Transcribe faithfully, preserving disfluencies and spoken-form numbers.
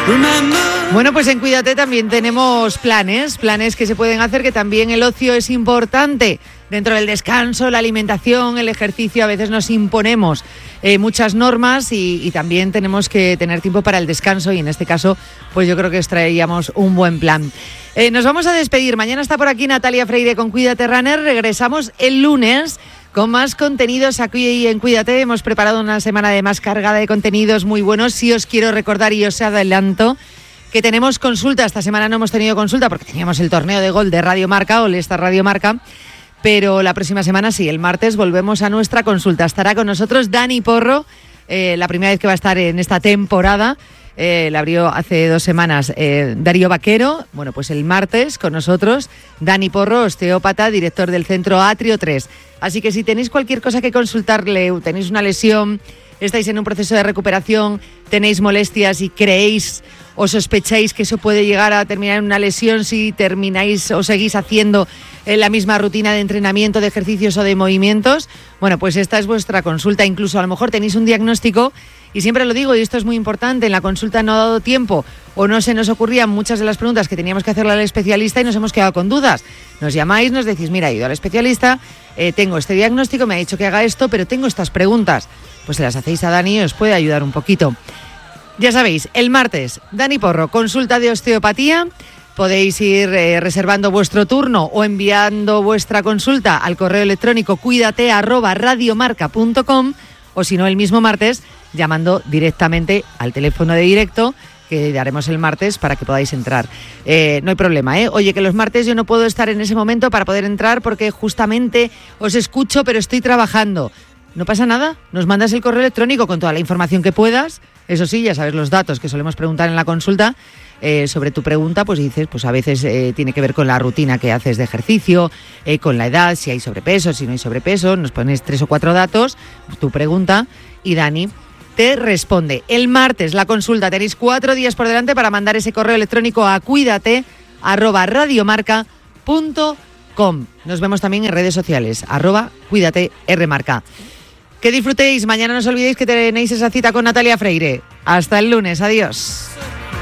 Bueno, pues en Cuídate también tenemos planes, planes que se pueden hacer, que también el ocio es importante. Dentro del descanso, la alimentación, el ejercicio, a veces nos imponemos eh, muchas normas y, y también tenemos que tener tiempo para el descanso y en este caso, pues yo creo que os traíamos un buen plan. Eh, nos vamos a despedir. Mañana está por aquí Natalia Freire con Cuídate Runner. Regresamos el lunes con más contenidos aquí en Cuídate. Hemos preparado una semana de más cargada de contenidos muy buenos. Sí os quiero recordar y os adelanto que tenemos consulta. Esta semana no hemos tenido consulta porque teníamos el torneo de gol de Radio Marca, o esta Radio Marca, pero la próxima semana sí, el martes volvemos a nuestra consulta. Estará con nosotros Dani Porro, eh, la primera vez que va a estar en esta temporada. Eh, la abrió hace dos semanas eh, Darío Vaquero. Bueno, pues el martes con nosotros Dani Porro, osteópata, director del centro Atrio tres. Así que si tenéis cualquier cosa que consultarle, tenéis una lesión, estáis en un proceso de recuperación, tenéis molestias y creéis o sospecháis que eso puede llegar a terminar en una lesión si termináis o seguís haciendo la misma rutina de entrenamiento, de ejercicios o de movimientos, bueno, pues esta es vuestra consulta. Incluso a lo mejor tenéis un diagnóstico y siempre lo digo, y esto es muy importante, en la consulta no ha dado tiempo o no se nos ocurrían muchas de las preguntas que teníamos que hacerle al especialista y nos hemos quedado con dudas. Nos llamáis, nos decís, mira, he ido al especialista, eh, tengo este diagnóstico, me ha dicho que haga esto, pero tengo estas preguntas. Pues se las hacéis a Dani y os puede ayudar un poquito. Ya sabéis, el martes, Dani Porro, consulta de osteopatía. Podéis ir eh, reservando vuestro turno o enviando vuestra consulta al correo electrónico cuídate arroba radiomarca punto com, o si no, el mismo martes, llamando directamente al teléfono de directo que daremos el martes para que podáis entrar. Eh, no hay problema, ¿eh? Oye, que los martes yo no puedo estar en ese momento para poder entrar porque justamente os escucho, pero estoy trabajando. No pasa nada, nos mandas el correo electrónico con toda la información que puedas. Eso sí, ya sabes los datos que solemos preguntar en la consulta. Eh, sobre tu pregunta, pues dices, pues a veces eh, tiene que ver con la rutina que haces de ejercicio, eh, con la edad, si hay sobrepeso, si no hay sobrepeso, nos pones tres o cuatro datos, tu pregunta, y Dani te responde. El martes la consulta, tenéis cuatro días por delante para mandar ese correo electrónico a cuídate arroba radiomarca punto com. Nos vemos también en redes sociales, arroba cuídate rmarca. Que disfrutéis, mañana no os olvidéis que tenéis esa cita con Natalia Freire. Hasta el lunes, adiós.